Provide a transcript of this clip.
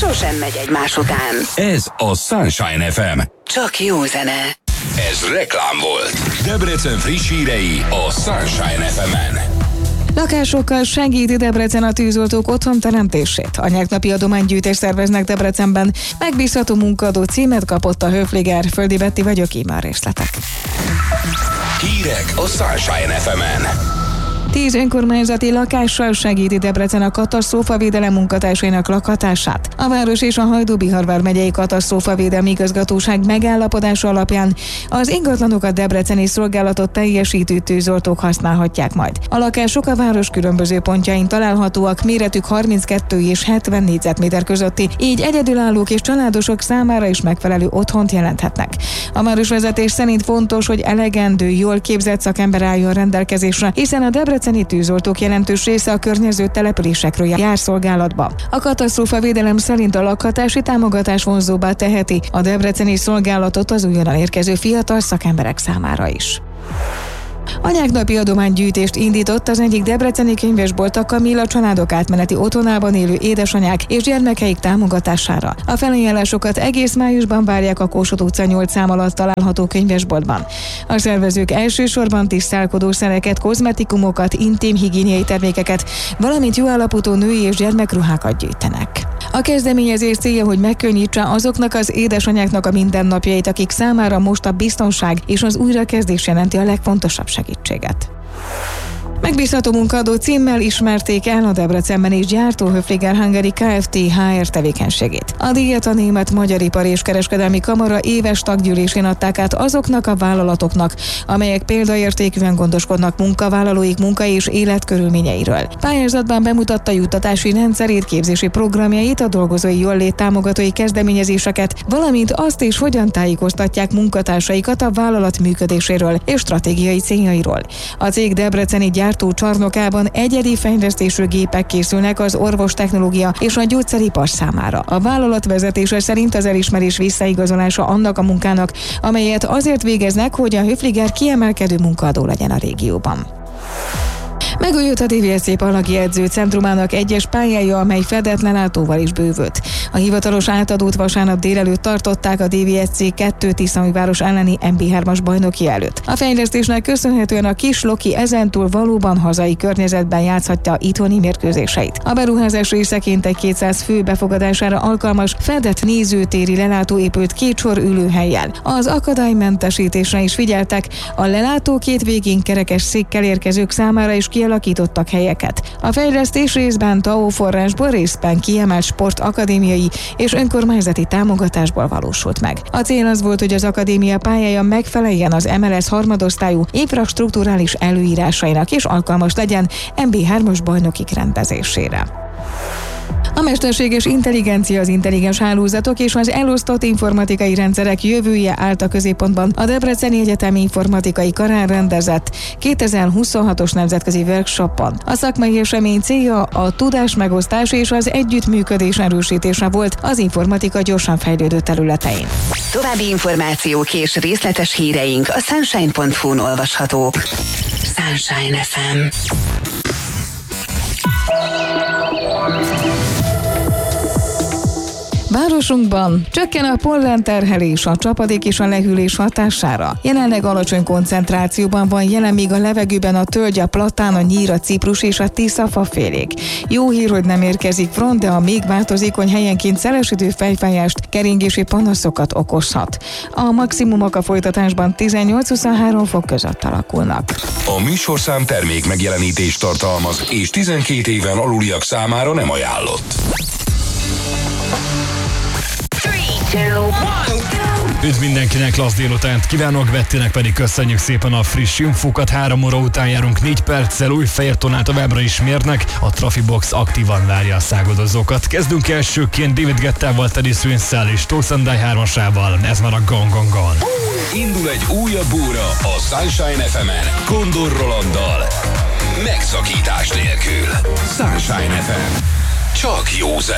sosem megy egymás után. Ez a Sunshine FM. Csak jó zene. Ez reklám volt. Debrecen friss hírei a Sunshine FM-en. Lakásokkal segíti Debrecen a tűzoltók otthonteremtését. Anyáknapi adománygyűjtést szerveznek Debrecenben. Megbízható munkaadó címet kapott a Höfliger. Földi Betti vagyok, íme a részletek. Hírek a Sunshine FM-en. 10 önkormányzati lakással segíti Debrecen a katasztrófavédelem munkatársainak lakhatását. A város és a Hajdú-Bihar megyei katasztrófavédelmi igazgatóság megállapodása alapján az ingatlanokat debreceni szolgálatot teljesítő tűzoltók használhatják majd. A lakások a város különböző pontjain találhatóak, méretük 32 és 70 négyzetméter közötti, így egyedülállók és családosok számára is megfelelő otthont jelenthetnek. A városvezetés szerint fontos, hogy elegendő, jól képzett szakember álljon rendelkezésre, hiszen a debreceni tűzoltók jelentős része a környező településekről jár szolgálatba. A katasztrófavédelem szerint a lakhatási támogatás vonzóbbá teheti a debreceni szolgálatot az újonnan érkező fiatal szakemberek számára is. Anyáknapi adománygyűjtést indított az egyik debreceni könyvesbolt a Kamilla családok átmeneti otthonában élő édesanyák és gyermekeik támogatására. A felajánlásokat egész májusban várják a Kossuth utca 8 szám alatt található könyvesboltban. A szervezők elsősorban tisztálkodószereket, kozmetikumokat, intim higiéniai termékeket, valamint jó állapotú női és gyermekruhákat gyűjtenek. A kezdeményezés célja, hogy megkönnyítse azoknak az édesanyáknak a mindennapjait, akik számára most a biztonság és az újrakezdés jelenti a legfontosabb segítséget. Megbízható munkaadó címmel ismerték el a Debrecenben is gyártó Höfliger Hungary Kft. HR tevékenységét. A díjat a Német-Magyar Ipari és Kereskedelmi Kamara éves taggyűlésén adták át azoknak a vállalatoknak, amelyek példaértékűen gondoskodnak munkavállalóik munka- és életkörülményeiről. Pályázatban bemutatta juttatási rendszerét, képzési programjait, a dolgozói jólét támogatói kezdeményezéseket, valamint azt is, hogyan tájékoztatják munkatársaikat a vállalat működéséről és stratégiai céljairól. A cég debreceni gyártócsarnokában egyedi fejlesztésű gépek készülnek az orvostechnológia és a gyógyszeripar számára. A vállalat vezetése szerint az elismerés visszaigazolása annak a munkának, amelyet azért végeznek, hogy a Höfliger kiemelkedő munkaadó legyen a régióban. Megújult a DVSC Palagi edzőcentrumának egyes pályája, amely fedett lelátóval is bővült. A hivatalos átadót vasárnap délelőtt tartották a DVSC 2 Tiszaújváros elleni MB3-as bajnoki előtt. A fejlesztésnek köszönhetően a kis Loki ezentúl valóban hazai környezetben játszhatja itthoni mérkőzéseit. A beruházás részeként egy 200 fő befogadására alkalmas fedett nézőtéri lelátó épült 2 sor ülőhellyel. Az akadálymentesítésre is figyeltek, a lelátó 2 végén kerekes székkel érkezők számára is kialakítottak helyeket. A fejlesztés részben TAO forrásból, részben kiemelt sportakadémiai és önkormányzati támogatásból valósult meg. A cél az volt, hogy az akadémia pályája megfeleljen az MLS harmadosztályú infrastrukturális előírásainak és alkalmas legyen MB3-as bajnokik rendezésére. A mesterséges intelligencia, az intelligens hálózatok és az elosztott informatikai rendszerek jövője állt a középpontban a Debreceni Egyetemi Informatikai Karán rendezett 2026-os nemzetközi workshopon. A szakmai esemény célja a tudásmegosztás és az együttműködés erősítése volt az informatika gyorsan fejlődő területein. További információk és részletes híreink a sunshine.hu-n olvashatók. Sunshine FM. Városunkban csökken a pollenterhelés, a csapadék és a lehűlés hatására. Jelenleg alacsony koncentrációban van jelen még a levegőben a tölgy, a platán, a nyír, a ciprus és a tiszafafélék. Jó hír, hogy nem érkezik front, de a még változékony helyenként szelesítő fejfájást, keringési panaszokat okozhat. A maximumok a folytatásban 18-23 fok között alakulnak. A műsorszám termék megjelenítést tartalmaz, és 12 éven aluliak számára nem ajánlott. Üdv mindenkinek, klassz délutánt kívánok, Bettinek pedig köszönjük szépen a friss infókat. 3 óra után járunk 4 perccel, Újfehér tonál továbbra is mérnek, a Trafibox aktívan várja a száguldozókat. Kezdünk elsőként David Guettával, Teddy Swinszel és Torszendai 3-asával, ez már a Gong Gong Gong. Indul egy újabb óra a Sunshine FM-en, Kondor Rolanddal, megszakítás nélkül. Sunshine FM. Csak jó zene.